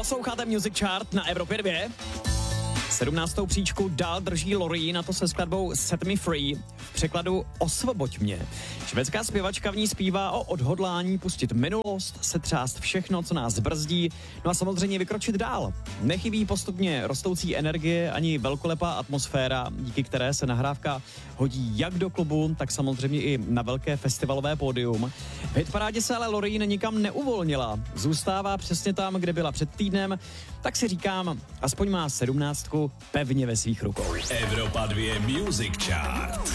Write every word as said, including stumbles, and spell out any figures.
Posloucháte Music Chart na Evropě dva. sedmnáctou příčku dál drží Loreen, na to se skladbou Set Me Free, v překladu Osvoboď mě. Švédská zpěvačka v ní zpívá o odhodlání pustit minulost, setřást všechno, co nás brzdí, no a samozřejmě vykročit dál. Nechybí postupně rostoucí energie ani velkolepá atmosféra, díky které se nahrávka hodí jak do klubu, tak samozřejmě i na velké festivalové pódium. V hitparádě se ale Loreen nikam neuvolnila. Zůstává přesně tam, kde byla před týdnem, tak si říkám, aspoň má sedmnáctku pevně ve svých rukou. Evropa dva Music Chart.